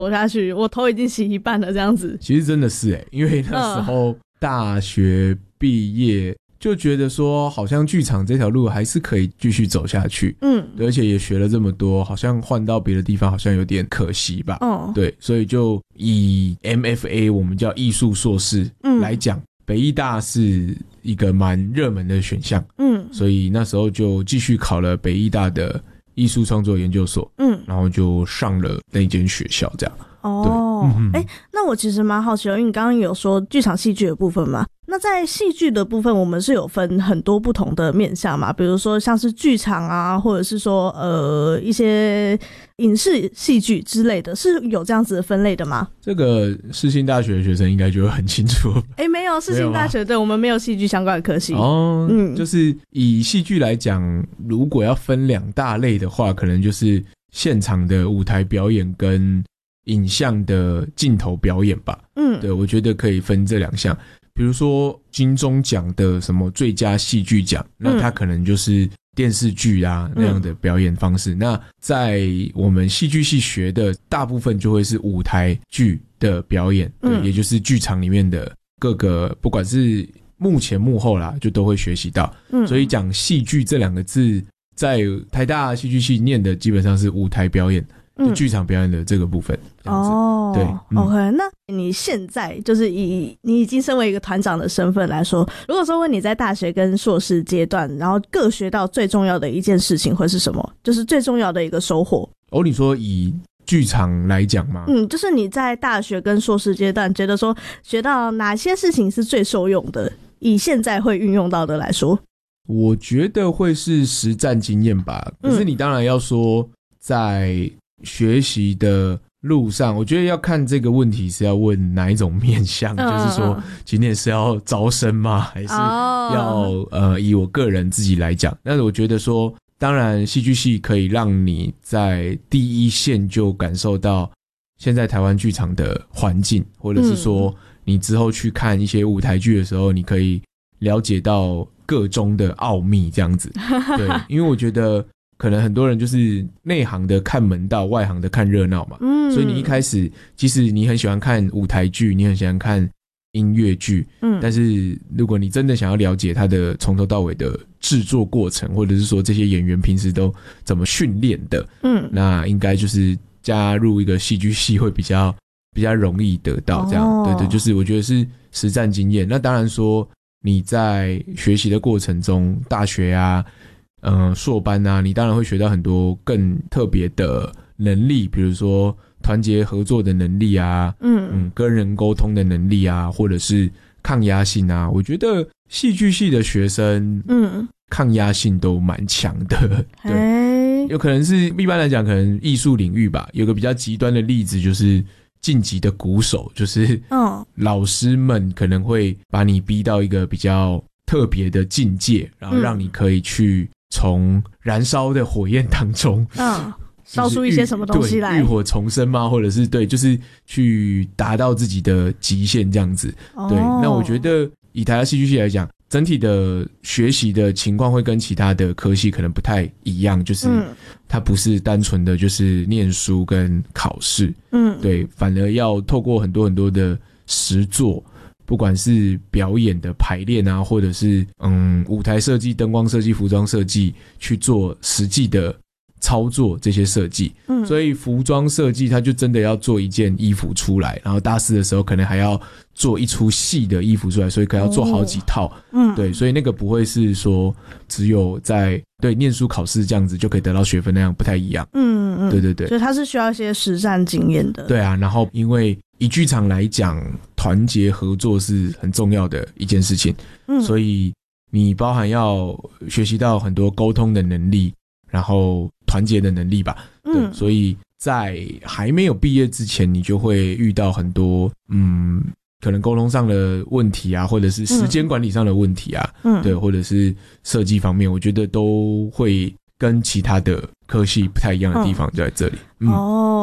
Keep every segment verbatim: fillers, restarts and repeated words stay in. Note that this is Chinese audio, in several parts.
走下去，我头已经洗一半了这样子。 其实真的是欸，因为那时候大学毕业就觉得说好像剧场这条路还是可以继续走下去，嗯，而且也学了这么多，好像换到别的地方好像有点可惜吧，嗯，对，所以就以 M F A 我们叫艺术硕士来讲，嗯，北艺大是一个蛮热门的选项，嗯，所以那时候就继续考了北艺大的艺术创作研究所，嗯，然后就上了那间学校这样。 哦，哎、欸，那我其实蛮好奇的，因为你刚刚有说剧场戏剧的部分嘛，那在戏剧的部分，我们是有分很多不同的面向嘛，比如说像是剧场啊，或者是说呃一些影视戏剧之类的，是有这样子的分类的吗？ 这个世新大学的学生应该就会很清楚。 哎、欸，没有，世新大学对我们没有戏剧相关的科系。 哦，嗯，就是以戏剧来讲，如果要分两大类的话，可能就是现场的舞台表演跟影像的镜头表演吧，嗯，对，我觉得可以分这两项。比如说金钟奖的什么最佳戏剧奖，那它可能就是电视剧啊、嗯、那样的表演方式。那在我们戏剧系学的大部分就会是舞台剧的表演，对，嗯，也就是剧场里面的各个，不管是幕前幕后啦，就都会学习到。嗯，所以讲戏剧这两个字，在台大戏剧系念的基本上是舞台表演。就剧场表演的这个部分，嗯，哦，对，嗯 ，OK， 那你现在就是以你已经身为一个团长的身份来说，如果说问你在大学跟硕士阶段，然后各学到最重要的一件事情会是什么？就是最重要的一个收获。 哦，你说以剧场来讲吗？ 嗯，就是你在大学跟硕士阶段觉得说学到哪些事情是最受用的，以现在会运用到的来说， 我觉得会是实战经验吧。可是你当然要说在学习的路上，我觉得要看这个问题是要问哪一种面向，嗯，就是说今天是要招生吗？还是要，哦，呃以我个人自己来讲，那我觉得说，当然戏剧系可以让你在第一线就感受到现在台湾剧场的环境，或者是说你之后去看一些舞台剧的时候，你可以了解到个中的奥秘这样子。对，因为我觉得可能很多人就是内行的看门道，外行的看热闹嘛。嗯，所以你一开始即使你很喜欢看舞台剧，你很喜欢看音乐剧，嗯，但是如果你真的想要了解它的从头到尾的制作过程，或者是说这些演员平时都怎么训练的，嗯，那应该就是加入一个戏剧系会比较比较容易得到这样。哦，对对，就是我觉得是实战经验。那当然说你在学习的过程中，大学啊嗯，硕班啊，你当然会学到很多更特别的能力，比如说团结合作的能力啊，嗯嗯，跟人沟通的能力啊，或者是抗压性啊。我觉得戏剧系的学生，嗯，抗压性都蛮强的。对，有可能是一般来讲，可能艺术领域吧。有个比较极端的例子就是晋级的鼓手，就是嗯，老师们可能会把你逼到一个比较特别的境界，然后让你可以去从燃烧的火焰当中，嗯，烧出一些什么东西来，浴火重生吗？或者是对，就是去达到自己的极限这样子。哦，对，那我觉得以台大戏剧系来讲，整体的学习的情况会跟其他的科系可能不太一样，就是它不是单纯的就是念书跟考试，嗯，对，反而要透过很多很多的实作。不管是表演的排练啊，或者是嗯舞台设计、灯光设计、服装设计，去做实际的操作这些设计。嗯，所以服装设计它就真的要做一件衣服出来，然后大四的时候可能还要做一出戏的衣服出来，所以可能要做好几套。嗯，对，所以那个不会是说只有在对念书考试这样子就可以得到学分那样，不太一样。嗯嗯，对对对， 所以它是需要一些实战经验的。 对啊，然后因为以剧场来讲，团结合作是很重要的一件事情，嗯，所以你包含要学习到很多沟通的能力，然后团结的能力吧，对，嗯，所以在还没有毕业之前，你就会遇到很多嗯，可能沟通上的问题啊，或者是时间管理上的问题啊，嗯，对，或者是设计方面，我觉得都会跟其他的科系不太一样的地方就在这里。嗯， 哦。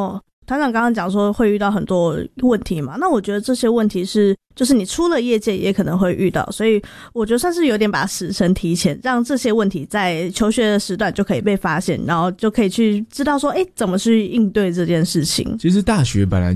团长刚刚讲说会遇到很多问题嘛，那我觉得这些问题是就是你出了业界也可能会遇到，所以我觉得算是有点把时程提前，让这些问题在求学的时段就可以被发现，然后就可以去知道说哎、欸、怎么去应对这件事情。 其实大学本来